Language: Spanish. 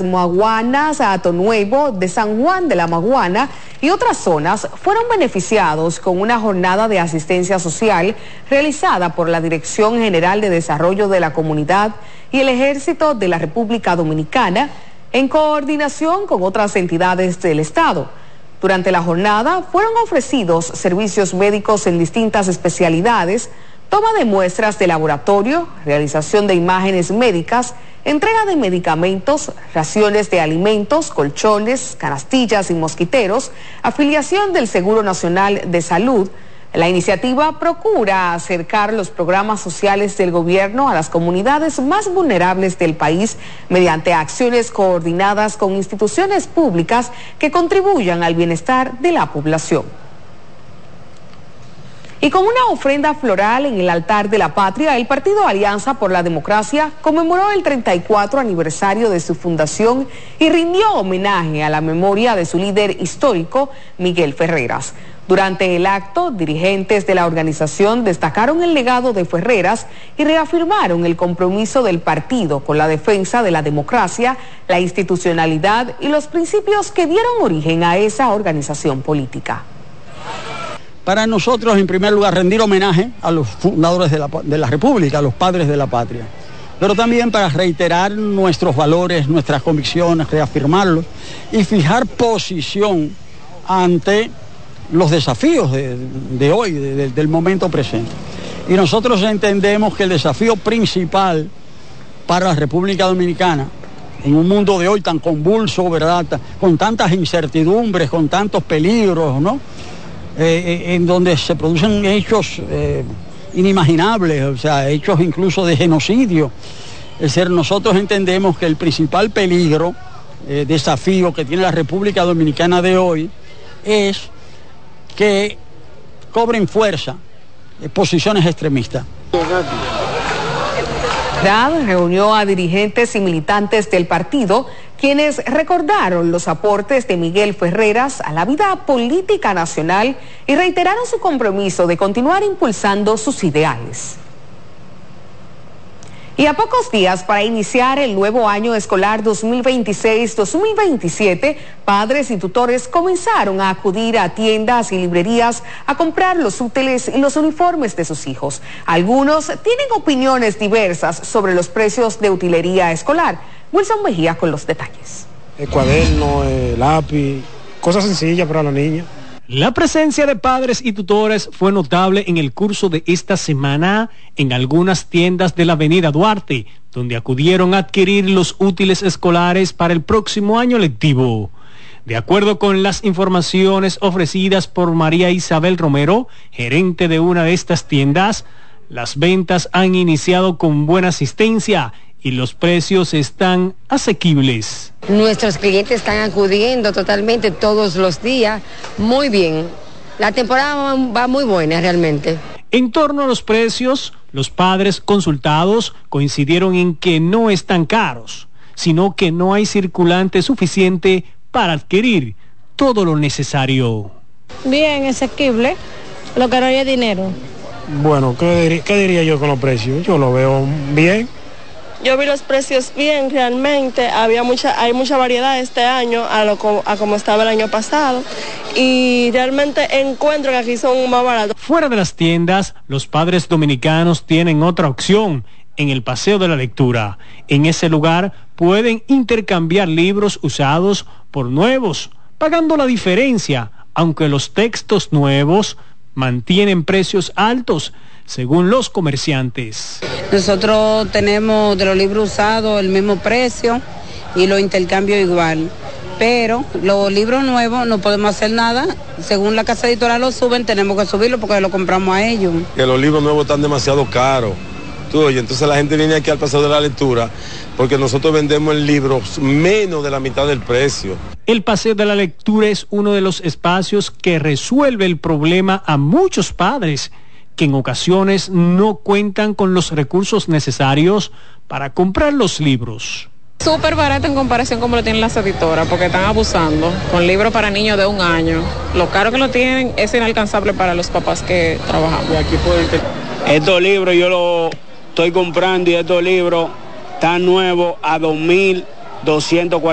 Maguanas, Hato Nuevo, de San Juan de la Maguana y otras zonas fueron beneficiados con una jornada de asistencia social realizada por la Dirección General de Desarrollo de la Comunidad y el Ejército de la República Dominicana en coordinación con otras entidades del Estado. Durante la jornada fueron ofrecidos servicios médicos en distintas especialidades, toma de muestras de laboratorio, realización de imágenes médicas, entrega de medicamentos, raciones de alimentos, colchones, canastillas y mosquiteros, afiliación del Seguro Nacional de Salud. La iniciativa procura acercar los programas sociales del gobierno a las comunidades más vulnerables del país mediante acciones coordinadas con instituciones públicas que contribuyan al bienestar de la población. Y con una ofrenda floral en el altar de la patria, el Partido Alianza por la Democracia conmemoró el 34 aniversario de su fundación y rindió homenaje a la memoria de su líder histórico, Miguel Ferreras. Durante el acto, dirigentes de la organización destacaron el legado de Ferreras y reafirmaron el compromiso del partido con la defensa de la democracia, la institucionalidad y los principios que dieron origen a esa organización política. Para nosotros, en primer lugar, rendir homenaje a los fundadores de la República, a los padres de la patria, pero también para reiterar nuestros valores, nuestras convicciones, reafirmarlos y fijar posición ante los desafíos de hoy, del momento presente. Y nosotros entendemos que el desafío principal para la República Dominicana, en un mundo de hoy tan convulso, ¿verdad?, con tantas incertidumbres, con tantos peligros, ¿no?, en donde se producen hechos inimaginables, o sea, hechos incluso de genocidio. Es decir, nosotros entendemos que el principal peligro, desafío que tiene la República Dominicana de hoy es que cobren fuerza posiciones extremistas. Reunió a dirigentes y militantes del partido, quienes recordaron los aportes de Miguel Ferreras a la vida política nacional y reiteraron su compromiso de continuar impulsando sus ideales. Y a pocos días para iniciar el nuevo año escolar 2026-2027, padres y tutores comenzaron a acudir a tiendas y librerías a comprar los útiles y los uniformes de sus hijos. Algunos tienen opiniones diversas sobre los precios de utilería escolar. Wilson Mejía con los detalles. El cuaderno, el lápiz, cosas sencillas para la niña. La presencia de padres y tutores fue notable en el curso de esta semana en algunas tiendas de la avenida Duarte, donde acudieron a adquirir los útiles escolares para el próximo año lectivo. De acuerdo con las informaciones ofrecidas por María Isabel Romero, gerente de una de estas tiendas, las ventas han iniciado con buena asistencia y los precios están asequibles. Nuestros clientes están acudiendo totalmente todos los días, muy bien. La temporada va muy buena realmente. En torno a los precios, los padres consultados coincidieron en que no están caros, sino que no hay circulante suficiente para adquirir todo lo necesario. Bien, asequible, lo que no hay dinero. Bueno, ¿qué diría yo con los precios? Yo lo veo bien. Yo vi los precios bien, realmente hay mucha variedad este año a como estaba el año pasado y realmente encuentro que aquí son más baratos. Fuera de las tiendas, los padres dominicanos tienen otra opción en el Paseo de la Lectura. En ese lugar pueden intercambiar libros usados por nuevos, pagando la diferencia, aunque los textos nuevos mantienen precios altos, según los comerciantes. Nosotros tenemos de los libros usados el mismo precio y los intercambios igual, pero los libros nuevos no podemos hacer nada. Según la casa editorial lo suben, tenemos que subirlo porque lo compramos a ellos. Que los libros nuevos están demasiado caros. Y entonces la gente viene aquí al Paseo de la Lectura porque nosotros vendemos el libro menos de la mitad del precio. El Paseo de la Lectura es uno de los espacios que resuelve el problema a muchos padres que en ocasiones no cuentan con los recursos necesarios para comprar los libros. Súper barato en comparación como lo tienen las editoras, porque están abusando con libros para niños de 1 año. Lo caro que lo tienen es inalcanzable para los papás que trabajamos. Y aquí estos libros yo los estoy comprando y estos libros están nuevos a 2.240.